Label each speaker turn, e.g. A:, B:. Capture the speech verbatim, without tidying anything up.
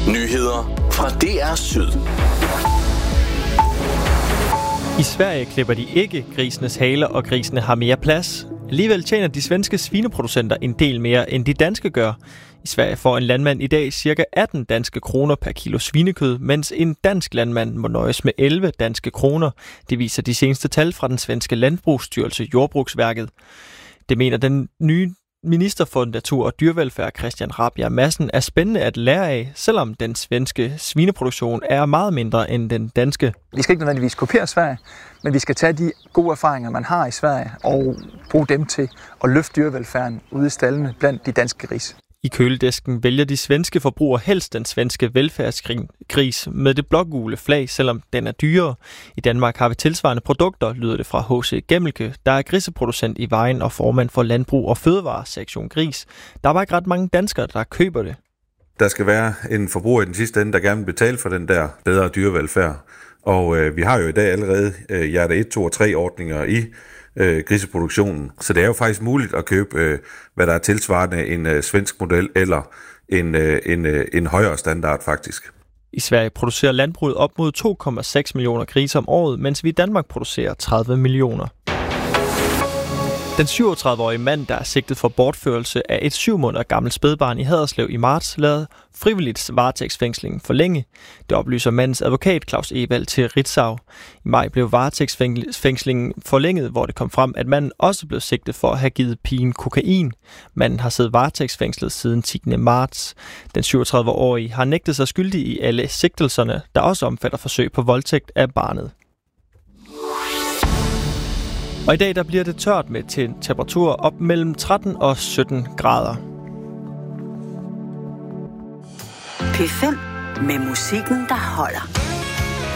A: Nyheder fra D R Syd.
B: I Sverige klipper de ikke grisenes haler, og grisene har mere plads. Alligevel tjener de svenske svineproducenter en del mere, end de danske gør. I Sverige får en landmand i dag ca. atten danske kroner per kilo svinekød, mens en dansk landmand må nøjes med elleve danske kroner. Det viser de seneste tal fra den svenske landbrugsstyrelse Jordbruksverket. Det mener den nye minister for natur og dyrevelfærd Christian Rabjerg Madsen er spændende at lære af, selvom den svenske svineproduktion er meget mindre end den danske.
C: Vi skal ikke nødvendigvis kopiere Sverige, men vi skal tage de gode erfaringer, man har i Sverige, og bruge dem til at løfte dyrevelfærden ude i staldene blandt de danske grise.
B: I køledisken vælger de svenske forbrugere helst den svenske velfærdsgris med det blågule flag, selvom den er dyrere. I Danmark har vi tilsvarende produkter, lyder det fra H C Gemmelke, der er griseproducent i Vejen og formand for Landbrug og Fødevare sektion Gris. Der er bare ikke ret mange danskere, der køber det.
D: Der skal være en forbruger i den sidste ende, der gerne vil betale for den der bedre dyrevelfærd. Og øh, vi har jo i dag allerede øh, hjerte et, to og tre ordninger i øh, griseproduktionen. Så det er jo faktisk muligt at købe, øh, hvad der er tilsvarende en øh, svensk model eller en, øh, en, øh, en højere standard faktisk.
B: I Sverige producerer landbruget op mod to komma seks millioner grise om året, mens vi i Danmark producerer tredive millioner. Den syvogtredive-årige mand, der er sigtet for bortførelse af et syv måneder gammelt spædbarn i Haderslev i marts, lavede frivilligt varetægtsfængslingen forlænge. Det oplyser mandens advokat Claus Evald til Ritzau. I maj blev varetægtsfængslingen forlænget, hvor det kom frem, at manden også blev sigtet for at have givet pigen kokain. Manden har siddet varetægtsfængslet siden tiende marts. Den syvogtredive-årige har nægtet sig skyldig i alle sigtelserne, der også omfatter forsøg på voldtægt af barnet. Og i dag der bliver det tørt med til temperaturer op mellem tretten og sytten grader.
E: P fem med musikken, der holder.